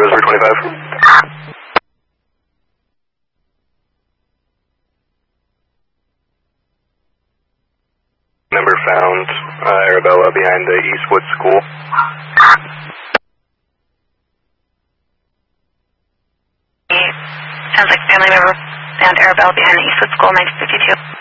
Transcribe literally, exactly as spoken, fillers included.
Reservoir twenty-five. Member found uh, Arabella behind the Eastwood School. Sounds like family member found Arabella behind the Eastwood School, nineteen fifty-two.